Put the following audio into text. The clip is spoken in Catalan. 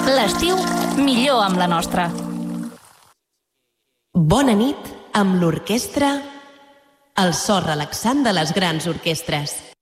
L'estiu, millor amb la nostra. Bona nit amb l'orquestra El so relaxant de les grans orquestres.